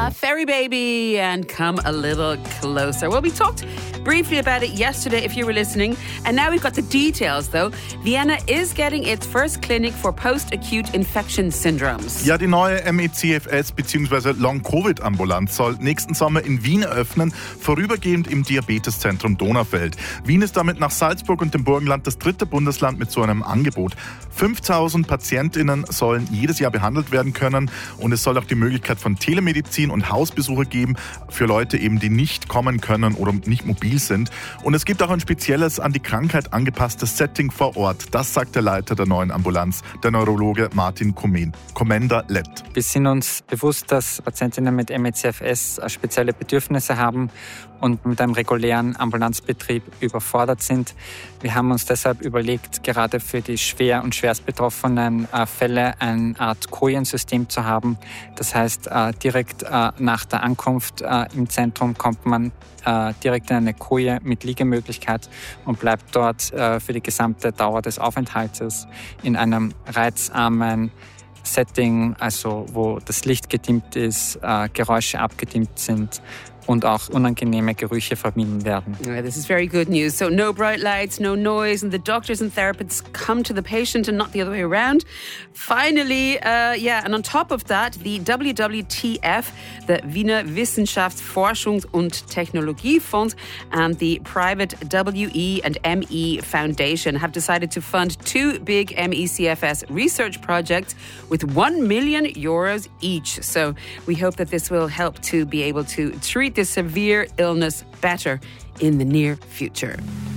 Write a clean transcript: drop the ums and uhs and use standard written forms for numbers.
Ferry Baby and Come a Little Closer. Well, we talked briefly about it yesterday if you were listening, and now we've got the details though. Vienna is getting its first clinic for post-acute infection syndromes. Ja, die neue MECFS bzw. Long-Covid-Ambulanz soll nächsten Sommer in Wien eröffnen, vorübergehend im Diabeteszentrum Donaufeld. Wien ist damit nach Salzburg und dem Burgenland das dritte Bundesland mit so einem Angebot. 5000 PatientInnen sollen jedes Jahr behandelt werden können und es soll auch die Möglichkeit von Telemedizin und Hausbesuche geben für Leute eben, die nicht kommen können oder nicht mobil sind. Und es gibt auch ein spezielles, an die Krankheit angepasstes Setting vor Ort. Das sagt der Leiter der neuen Ambulanz, der Neurologe Martin Komenda-Lett. Wir sind uns bewusst, dass Patientinnen mit MECFS spezielle Bedürfnisse haben und mit einem regulären Ambulanzbetrieb überfordert sind. Wir haben uns deshalb überlegt, gerade für die schwer und schwerst betroffenen Fälle eine Art Kojensystem zu haben. Das heißt, direkt nach der Ankunft im Zentrum kommt man direkt in eine Koje mit Liegemöglichkeit und bleibt dort für die gesamte Dauer des Aufenthaltes in einem reizarmen Setting, also wo das Licht gedimmt ist, Geräusche abgedimmt sind und auch unangenehme Gerüche vermieden werden. Yeah, this is very good news. So no bright lights, no noise, and the doctors and therapists come to the patient and not the other way around. Finally, and on top of that, the WWTF, the Wiener Wissenschafts-, Forschungs- und Technologiefonds, and the private WE&ME Foundation have decided to fund two big MECFS research projects with €1 million each. So we hope that this will help to be able to treat this severe illness better in the near future.